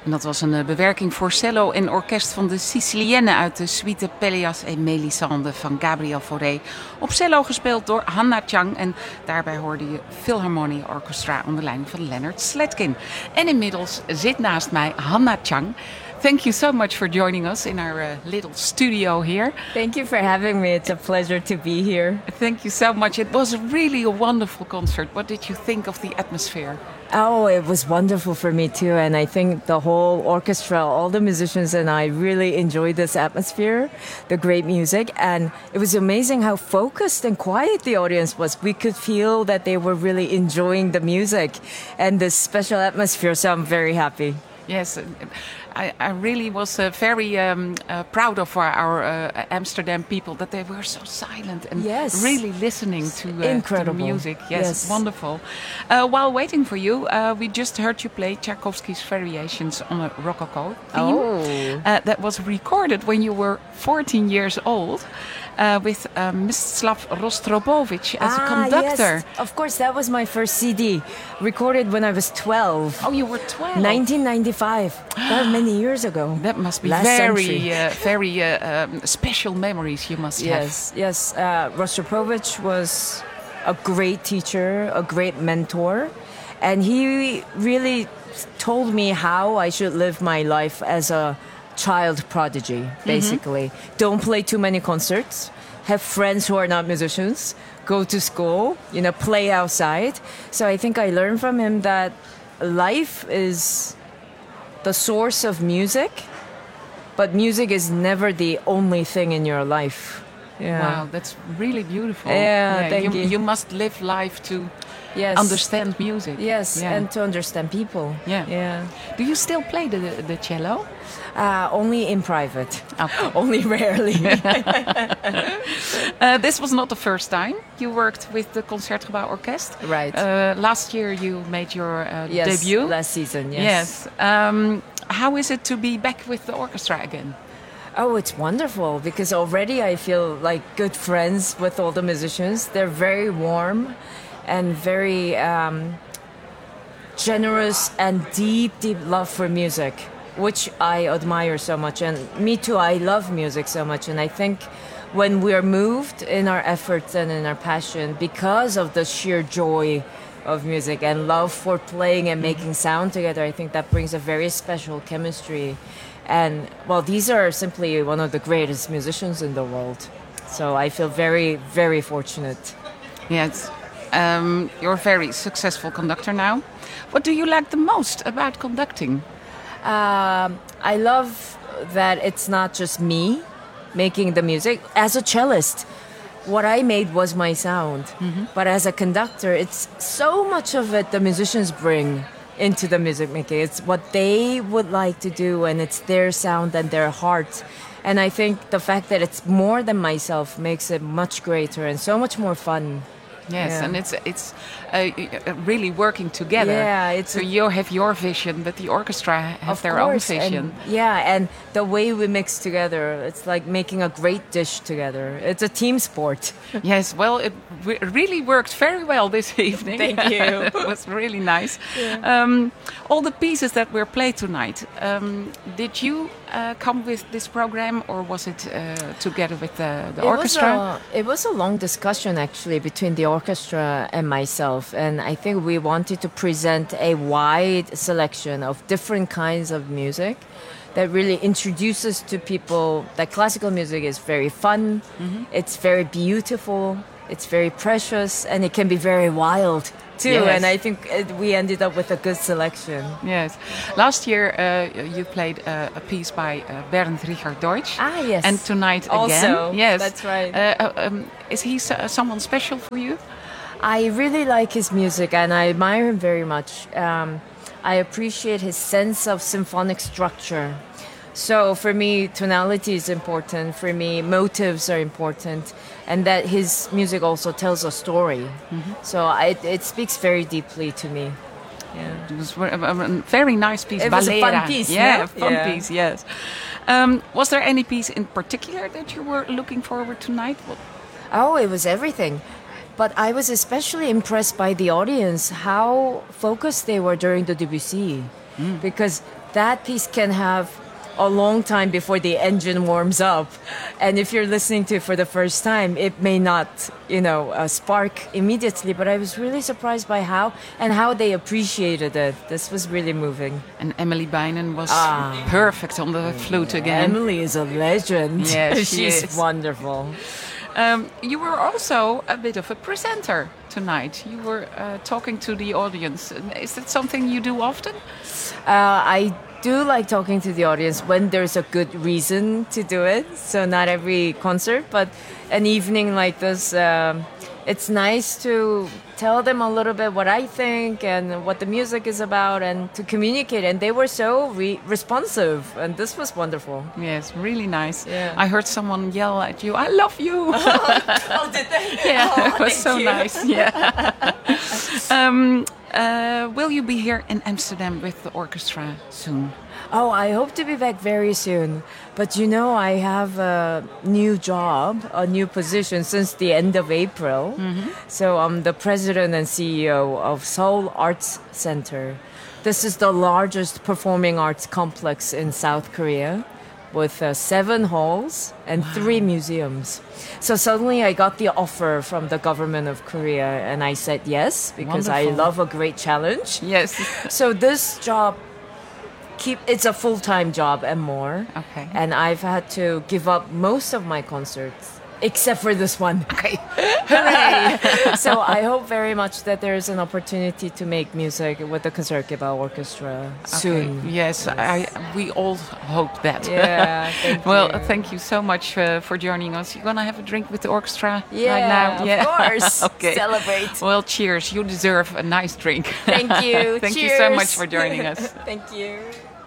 En dat was een bewerking voor cello en orkest van de Sicilienne uit de suite Pelléas et Mélisande van Gabriel Fauré. Op cello gespeeld door Hanna Chang en daarbij hoorde je Philharmonia Orchestra onder leiding van Leonard Slatkin. En inmiddels zit naast mij Hanna Chang. Thank you so much for joining us in our little studio here. Thank you for having me. It's a pleasure to be here. Thank you so much. It was really a wonderful concert. What did you think of the atmosphere? Oh, it was wonderful for me too. And I think the whole orchestra, all the musicians and I really enjoyed this atmosphere, the great music. And it was amazing how focused and quiet the audience was. We could feel that they were really enjoying the music and the special atmosphere. So I'm very happy. Yes, I really was very proud of our Amsterdam people that they were so silent and really listening to the music. Yes, wonderful. While waiting for you, we just heard you play Tchaikovsky's Variations on a Rococo theme. That was recorded when you were 14 years old. With Mstislav Rostropovich as a conductor. Yes. Of course, that was my first CD, recorded when I was 12. Oh, you were 12? 1995. That many years ago. That must be very special memories you must have. Yes. Rostropovich was a great teacher, a great mentor, and he really told me how I should live my life as a child prodigy, basically. Don't play too many concerts, have friends who are not musicians, go to school, play outside. So I think I learned from him that life is the source of music, but music is never the only thing in your life. Yeah. Wow, that's really beautiful. Yeah, thank you. You must live life to understand music. Yes, and to understand people. Yeah. Do you still play the cello? Only in private. Okay. Only rarely. This was not the first time you worked with the Concertgebouw Orkest. Right. Last year you made your debut. Last season, yes. How is it to be back with the orchestra again? Oh, it's wonderful because already I feel like good friends with all the musicians. They're very warm and very generous and deep love for music, which I admire so much. And me too, I love music so much. And I think when we are moved in our efforts and in our passion because of the sheer joy of music and love for playing and making sound together, I think that brings a very special chemistry. And, well, these are simply one of the greatest musicians in the world. So I feel very, very fortunate. Yes. You're a very successful conductor now. What do you like the most about conducting? I love that it's not just me making the music. As a cellist, what I made was my sound. But as a conductor, it's so much of it the musicians bring into the music making. It's what they would like to do, and it's their sound and their heart. And I think the fact that it's more than myself makes it much greater and so much more fun. Yes, and it's really working together. Yeah, so you have your vision, but the orchestra have their own vision. And the way we mix together, it's like making a great dish together. It's a team sport. Yes, well, it really worked very well this evening. Thank you. It was really nice. Yeah. All the pieces that were played tonight, did you come with this program, or was it together with the orchestra? It was a long discussion, actually, between the orchestra and myself, and I think we wanted to present a wide selection of different kinds of music that really introduces to people that classical music is very fun, it's very beautiful, it's very precious, and it can be very wild too. Yes. And I think we ended up with a good selection. Yes. Last year you played a piece by Bernd Richard Deutsch. Yes. And tonight also, again. Yes. That's right. Is he someone special for you? I really like his music and I admire him very much. I appreciate his sense of symphonic structure. So for me, tonality is important. For me, motives are important. And that his music also tells a story. So it speaks very deeply to me. Yeah. It was a very nice piece. It was a fun piece. Yeah, fun piece, yes. Was there any piece in particular that you were looking forward tonight? Oh, it was everything. But I was especially impressed by the audience, how focused they were during the Debussy. Because that piece can have a long time before the engine warms up. And if you're listening to it for the first time, it may not, spark immediately. But I was really surprised by how they appreciated it. This was really moving. And Emily Bynon was perfect on the flute again. Emily is a legend. Yes, she's wonderful. You were also a bit of a presenter tonight. You were talking to the audience. Is that something you do often? I do like talking to the audience when there's a good reason to do it. So not every concert, but an evening like this, it's nice to tell them a little bit what I think and what the music is about and to communicate. And they were so responsive, and this was wonderful. Yes, really nice. Yeah. I heard someone yell at you, "I love you!" Oh, did they? Yeah, it was so nice. Yeah. Will you be here in Amsterdam with the orchestra soon? Oh, I hope to be back very soon. But I have a new job, a new position since the end of April. Mm-hmm. So I'm the president and CEO of Seoul Arts Center. This is the largest performing arts complex in South Korea, with 7 halls and 3 museums. So suddenly I got the offer from the government of Korea, and I said yes, because Wonderful. I love a great challenge. Yes. So this job, it's a full-time job and more. Okay. And I've had to give up most of my concerts, except for this one. Okay. Hooray! So I hope very much that there's an opportunity to make music with the Concertgebouw Orchestra soon. Okay. Yes, we all hope that. Yeah, thank you so much for joining us. You're going to have a drink with the orchestra right now? Yeah, of course. Okay. Celebrate. Well, cheers. You deserve a nice drink. Thank you. Thank Cheers. you so much for joining us. Thank you.